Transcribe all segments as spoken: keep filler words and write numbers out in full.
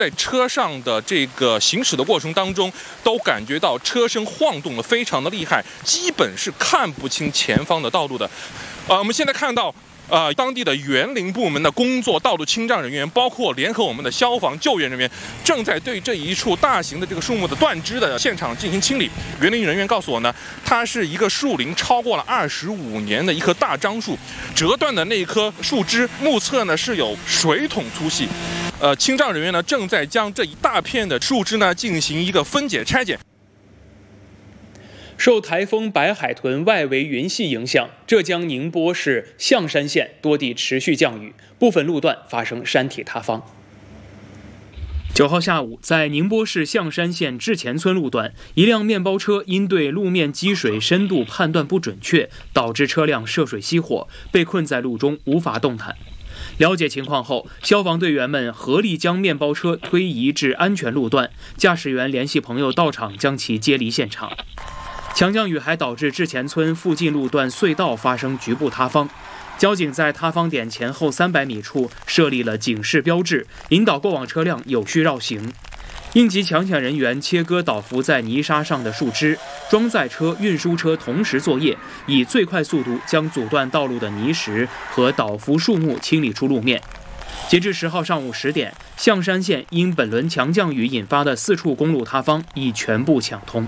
在车上的这个行驶的过程当中，都感觉到车身晃动的非常的厉害，基本是看不清前方的道路的。呃，我们现在看到。呃，当地的园林部门的工作道路清障人员，包括联合我们的消防救援人员，正在对这一处大型的这个树木的断枝的现场进行清理。园林人员告诉我呢，它是一个树龄超过了二十五年的一棵大樟树，折断的那一棵树枝目测呢是有水桶粗细。呃，清障人员呢正在将这一大片的树枝呢进行一个分解拆解。 受台风白海豚外围云系影响，浙江宁波市象山县多地持续降雨，部分路段发生山体塌方。九号下午，在宁波市象山县志前村路段，一辆面包车因对路面积水深度判断不准确，导致车辆涉水熄火，被困在路中无法动弹。了解情况后，消防队员们合力将面包车推移至安全路段，驾驶员联系朋友到场将其接离现场。强降雨还导致志前村附近路段隧道发生局部塌方，交警在塌方点前后三百米处设立了警示标志，引导过往车辆有序绕行。应急抢险人员切割倒伏在泥沙上的树枝，装载车、运输车同时作业，以最快速度将阻断道路的泥石和倒伏树木清理出路面。截至十号上午十点，象山县因本轮强降雨引发的四处公路塌方已全部抢通。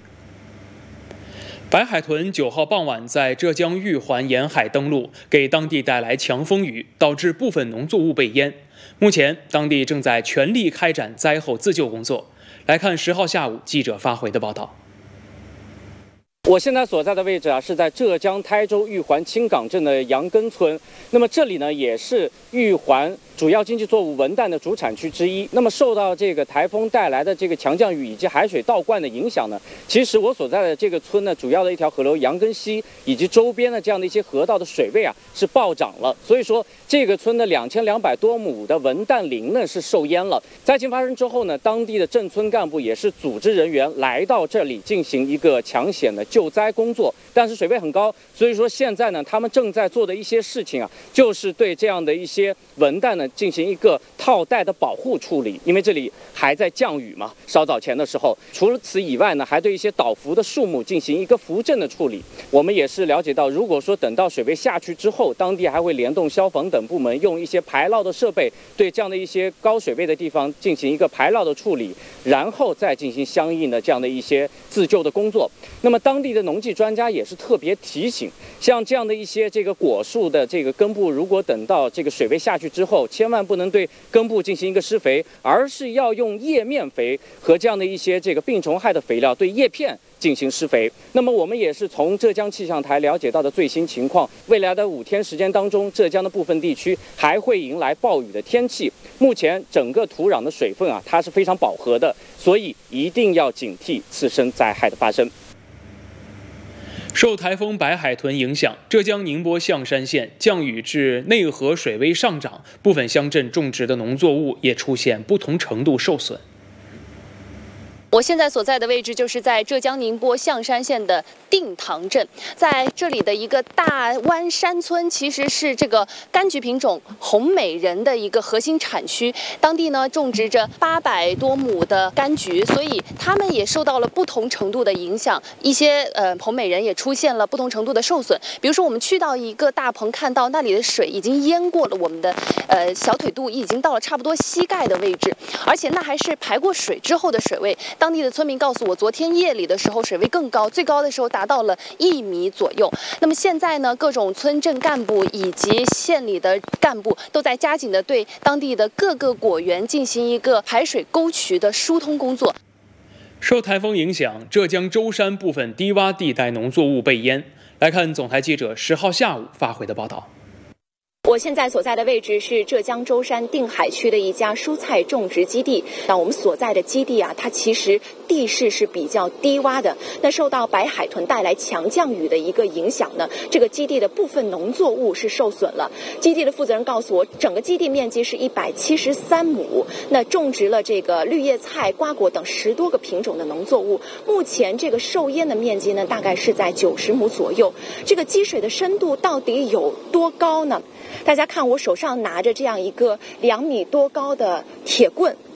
白海豚九号傍晚在浙江玉环沿海登陆，给当地带来强风雨，导致部分农作物被淹。目前，当地正在全力开展灾后自救工作。来看十号下午记者发回的报道。 我现在所在的位置啊，是在浙江台州玉环青岗镇的杨根村。那么这里呢，也是玉环主要经济作物文旦的主产区之一。那么受到这个台风带来的这个强降雨以及海水倒灌的影响呢，其实我所在的这个村呢，主要的一条河流杨根溪以及周边的这样的一些河道的水位啊是暴涨了。所以说，这个村的两千两百多亩的文旦林呢是受淹了。灾情发生之后呢，当地的镇村干部也是组织人员来到这里进行一个抢险的救灾工作，但是水位很高，所以说现在呢，他们正在做的一些事情啊，就是对这样的一些文旦呢进行一个套袋的保护处理，因为这里还在降雨嘛，稍早前的时候。除了此以外呢，还对一些倒伏的树木进行一个扶正的处理。我们也是了解到，如果说等到水位下去之后，当地还会联动消防等部门，用一些排涝的设备，对这样的一些高水位的地方进行一个排涝的处理，然后再进行相应的这样的一些自救的工作。那么当地的农技专家也是特别提醒，像这样的一些这个果树的这个根部，如果等到这个水位下去之后，千万不能对根部进行一个施肥，而是要用叶面肥和这样的一些这个病虫害的肥料对叶片进行施肥。那么我们也是从浙江气象台了解到的最新情况，未来的五天时间当中，浙江的部分地区还会迎来暴雨的天气。目前整个土壤的水分啊，它是非常饱和的，所以一定要警惕次生灾害的发生。 受台风白海豚影响，浙江宁波象山县降雨致内河水位上涨，部分乡镇种植的农作物也出现不同程度受损。 我现在所在的位置就是在浙江宁波象山县的定塘镇，在这里的一个大湾山村，其实是这个柑橘品种红美人的一个核心产区。当地呢种植着八百多亩的柑橘，所以它们也受到了不同程度的影响。一些呃红美人也出现了不同程度的受损。比如说，我们去到一个大棚，看到那里的水已经淹过了我们的呃小腿肚，已经到了差不多膝盖的位置，而且那还是排过水之后的水位。当地的村民告诉我，昨天夜里的时候水位更高，最高的时候达到了一米左右。那么现在呢，各种村镇干部以及县里的干部都在加紧的对当地的各个果园进行一个排水沟渠的疏通工作。 受台风影响，浙江舟山部分低洼地带农作物被淹。来看总台记者十号下午发回的报道。 我现在所在的位置是浙江舟山定海区的一家蔬菜种植基地。那我们所在的基地啊，它其实地势是比较低洼的。那受到白海豚带来强降雨的一个影响呢，这个基地的部分农作物是受损了。基地的负责人告诉我，整个基地面积是一百七十三亩，那种植了这个绿叶菜、瓜果等十多个品种的农作物。目前这个受淹的面积呢，大概是在九十亩左右。这个积水的深度到底有多高呢？大家看我手上拿着这样一个两米多高的铁棍，